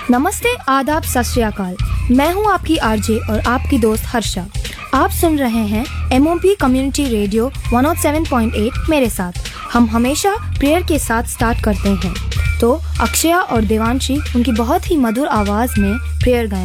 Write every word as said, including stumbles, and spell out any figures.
नमस्ते, आदाब, सत श्री अकाल। मैं हूं आपकी आरजे और आपकी दोस्त हर्षा। आप सुन रहे हैं MOP community radio one O seven point eight मेरे साथ। हम हमेशा प्रेयर के साथ स्टार्ट करते हैं, तो अक्षया और देवांशी उनकी बहुत ही मधुर आवाज में प्रेयर गाएं।